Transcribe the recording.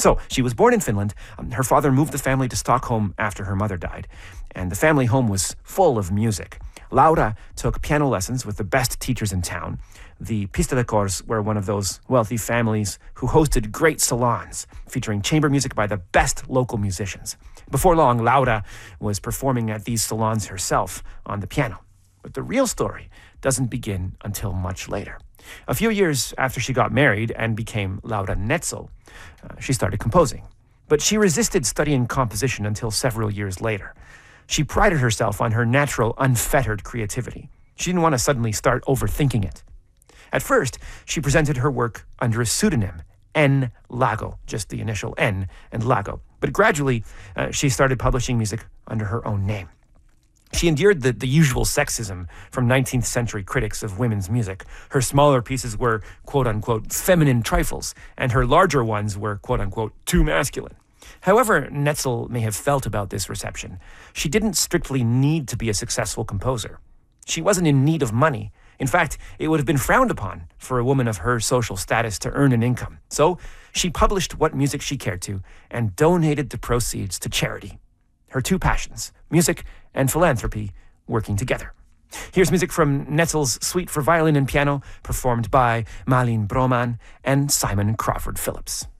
So she was born in Finland. Her father moved the family to Stockholm after her mother died, and the family home was full of music. Laura took piano lessons with the best teachers in town. The Pistelekors were one of those wealthy families who hosted great salons featuring chamber music by the best local musicians. Before long, Laura was performing at these salons herself on the piano. But the real story doesn't begin until much later. A few years after she got married and became Laura Netzel, she started composing. But she resisted studying composition until several years later. She prided herself on her natural, unfettered creativity. She didn't want to suddenly start overthinking it. At first, she presented her work under a pseudonym, N. Lago, just the initial N and Lago. But gradually, she started publishing music under her own name. She endured the usual sexism from 19th century critics of women's music. Her smaller pieces were, quote-unquote, feminine trifles, and her larger ones were, quote-unquote, too masculine. However Netzel may have felt about this reception, she didn't strictly need to be a successful composer. She wasn't in need of money. In fact, it would have been frowned upon for a woman of her social status to earn an income. So she published what music she cared to and donated the proceeds to charity. Her two passions, music and philanthropy, working together. Here's music from Netzel's Suite for Violin and Piano, performed by Malin Broman and Simon Crawford Phillips.